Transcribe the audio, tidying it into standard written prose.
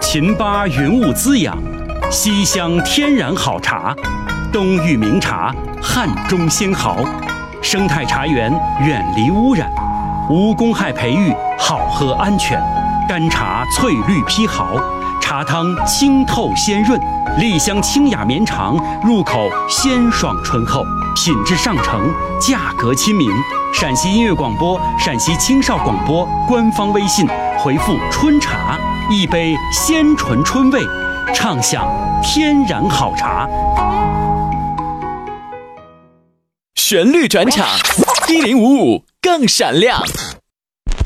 秦巴云雾滋养，西乡天然好茶，东域名茶，汉中鲜毫。生态茶园远离污染，无公害培育，好喝安全。干茶翠绿披毫，茶汤清透鲜润，丽香清雅绵长，入口鲜爽醇厚，品质上乘，价格亲民。陕西音乐广播、陕西青少广播官方微信回复“春茶”，一杯鲜醇春味，畅享天然好茶。 旋律转场，1055更闪亮。